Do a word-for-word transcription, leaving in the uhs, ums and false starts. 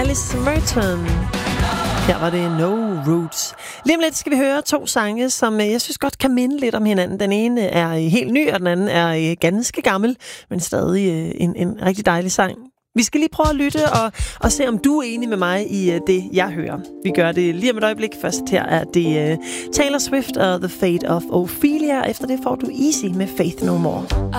Alice Merton. Her var det No Roots. Lige om lidt skal vi høre to sange, som jeg synes godt kan minde lidt om hinanden. Den ene er helt ny, og den anden er ganske gammel, men stadig en, en rigtig dejlig sang. Vi skal lige prøve at lytte og, og se, om du er enig med mig i uh, det, jeg hører. Vi gør det lige om et øjeblik. Først her er det uh, Taylor Swift og The Fate of Ophelia. Efter det får du Easy med Faith No More.